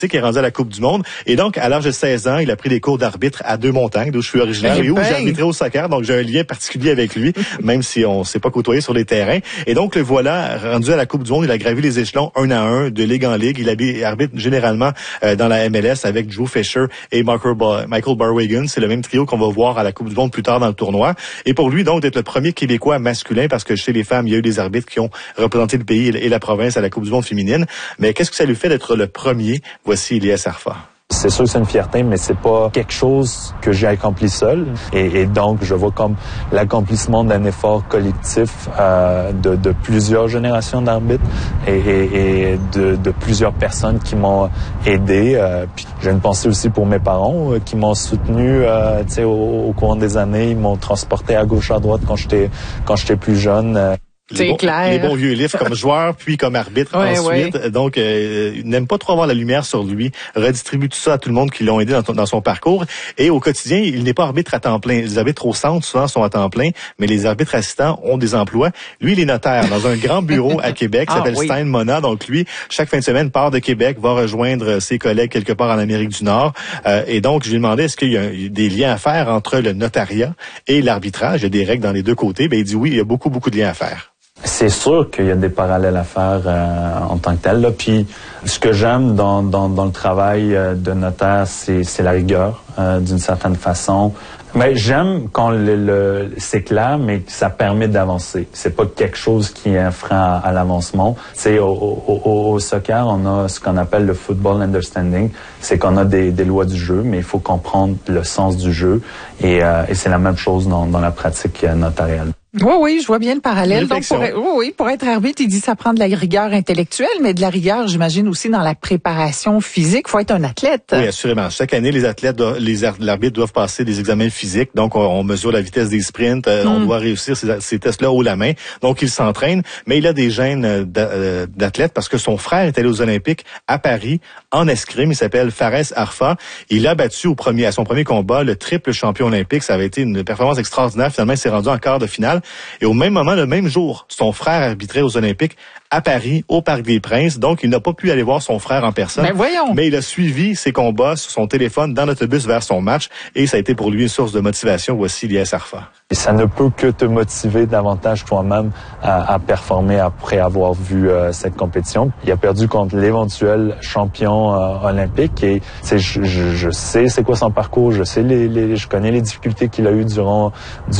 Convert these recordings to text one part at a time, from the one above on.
qui est rendu à la Coupe du Monde. Et donc, à l'âge de 16 ans, il a pris des cours d'arbitre à Deux-Montagnes, d'où je suis originaire, et où j'ai arbitré au soccer. Donc, j'ai un lien particulier avec lui, même si on s'est pas côtoyé sur les terrains. Et donc, le voilà, rendu à la Coupe du Monde, il a gravi les échelons un à un, de ligue en ligue. Il arbitre généralement dans la MLS avec Drew Fisher et Michael Barwagon. C'est le même trio qu'on va voir à la Coupe du Monde plus tard dans le tournoi. Et pour lui, donc, d'être le premier Québécois masculin, parce que chez les femmes, il y a eu des arbitres qui ont représenté le pays et la province à la Coupe du Monde féminine. Mais qu'est-ce que ça lui fait d'être le premier? Voici Elias Arfa. C'est sûr que c'est une fierté, mais c'est pas quelque chose que j'ai accompli seul. Et donc, je vois comme l'accomplissement d'un effort collectif de plusieurs générations d'arbitres et de plusieurs personnes qui m'ont aidé. Puis j'ai une pensée aussi pour mes parents qui m'ont soutenu au cours des années. Ils m'ont transporté à gauche, à droite quand j'étais plus jeune. Les bons vieux livres comme joueur puis comme arbitre ensuite. Ouais. Donc, il n'aime pas trop avoir la lumière sur lui. Redistribue tout ça à tout le monde qui l'ont aidé dans son parcours. Et au quotidien, il n'est pas arbitre à temps plein. Les arbitres au centre, souvent, sont à temps plein, mais les arbitres assistants ont des emplois. Lui, il est notaire dans un grand bureau à Québec qui s'appelle Stein Mona. Donc, lui, chaque fin de semaine, part de Québec, va rejoindre ses collègues quelque part en Amérique du Nord. Et donc, je lui ai demandé, est-ce qu'il y a des liens à faire entre le notariat et l'arbitrage? Il y a des règles dans les deux côtés. Ben, il dit oui, il y a beaucoup de liens à faire. C'est sûr qu'il y a des parallèles à faire en tant que tel. Là. Puis ce que j'aime dans le travail de notaire, c'est la rigueur d'une certaine façon. Mais j'aime quand c'est clair, mais que ça permet d'avancer. C'est pas quelque chose qui est un frein à l'avancement. C'est au soccer, on a ce qu'on appelle le football understanding. C'est qu'on a des lois du jeu, mais il faut comprendre le sens du jeu. Et c'est la même chose dans la pratique notariale. Oui, je vois bien le parallèle. Donc, pour être arbitre, il dit ça prend de la rigueur intellectuelle, mais de la rigueur, j'imagine aussi dans la préparation physique. Faut être un athlète. Oui, assurément. Chaque année, les athlètes, l'arbitre doivent passer des examens physiques. Donc, on mesure la vitesse des sprints. On doit réussir ces tests-là haut la main. Donc, il s'entraîne. Mais il a des gènes d'athlète parce que son frère est allé aux Olympiques à Paris en escrime. Il s'appelle Fares Arfa. Il a battu à son premier combat le triple champion olympique. Ça avait été une performance extraordinaire. Finalement, il s'est rendu en quart de finale. Et au même moment, le même jour, son frère arbitrait aux Olympiques à Paris, au Parc des Princes. Donc, il n'a pas pu aller voir son frère en personne. Mais voyons! Mais il a suivi ses combats sur son téléphone dans l'autobus vers son match. Et ça a été pour lui une source de motivation. Voici Elias Arfa. Et ça ne peut que te motiver davantage toi-même à performer après avoir vu cette compétition. Il a perdu contre l'éventuel champion olympique. Et je sais c'est quoi son parcours. Je connais les difficultés qu'il a eues durant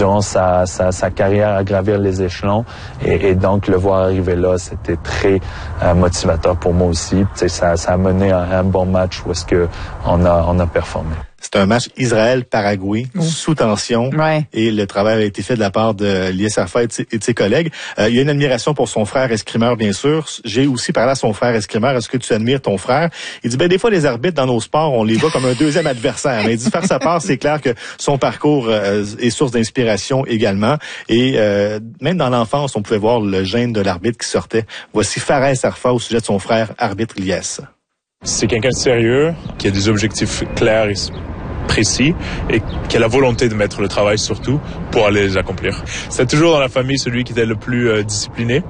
sa carrière à gravir les échelons. Et donc, le voir arriver là, c'était très motivateur pour moi aussi. Ça a mené à un bon match où est-ce que on a performé. C'est un match Israël-Paraguay sous tension et le travail a été fait de la part de Elias Arfa et de ses collègues. Il y a une admiration pour son frère escrimeur, bien sûr. J'ai aussi parlé à son frère escrimeur. Est-ce que tu admires ton frère? Il dit, des fois, les arbitres dans nos sports, on les voit comme un deuxième adversaire. Mais il dit, faire sa part, c'est clair que son parcours est source d'inspiration également. Et même dans l'enfance, on pouvait voir le gène de l'arbitre qui sortait. Voici Fares Arfa au sujet de son frère arbitre Elias. C'est quelqu'un de sérieux, qui a des objectifs clairs et précis et qui a la volonté de mettre le travail surtout pour aller les accomplir. C'est toujours dans la famille celui qui était le plus discipliné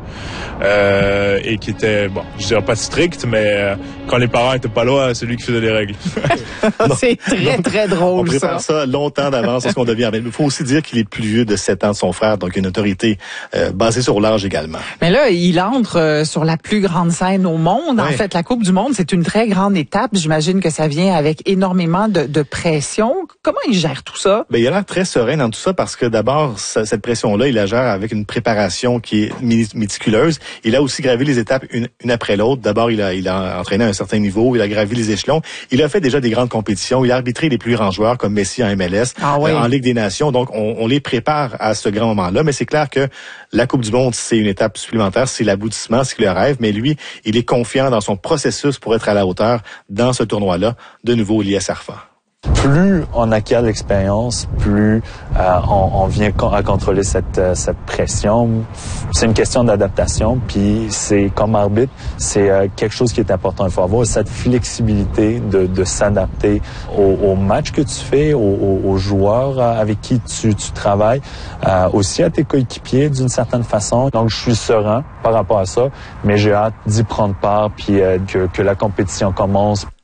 et qui était, je dirais pas strict, mais quand les parents étaient pas là, c'est lui qui faisait les règles. C'est très drôle. On prépare ça longtemps d'avance parce qu'on devient arbitre. Il faut aussi dire qu'il est plus vieux de 7 ans de son frère, donc une autorité basée sur l'âge également. Mais là, il entre sur la plus grande scène au monde. En fait, la Coupe du Monde, c'est une très grande étape. J'imagine que ça vient avec énormément de pression. Comment il gère tout ça? Il a l'air très serein dans tout ça parce que d'abord, cette pression-là, il la gère avec une préparation qui est méticuleuse. Il a aussi gravi les étapes une après l'autre. D'abord, il a entraîné à un certain niveau, il a gravi les échelons. Il a fait déjà des grandes compétitions. Il a arbitré les plus grands joueurs comme Messi en MLS, en Ligue des Nations. Donc, on les prépare à ce grand moment-là. Mais c'est clair que la Coupe du Monde, c'est une étape supplémentaire, c'est l'aboutissement, c'est le rêve. Mais lui, il est confiant dans son processus pour être à la hauteur dans ce tournoi-là. De nouveau, Elias Arfa. Plus on acquiert l'expérience, plus on vient à contrôler cette pression. C'est une question d'adaptation, puis c'est comme arbitre, c'est quelque chose qui est important. Il faut avoir cette flexibilité de s'adapter au match que tu fais, aux joueurs avec qui tu travailles, aussi à tes coéquipiers d'une certaine façon. Donc je suis serein par rapport à ça, mais j'ai hâte d'y prendre part, puis que la compétition commence.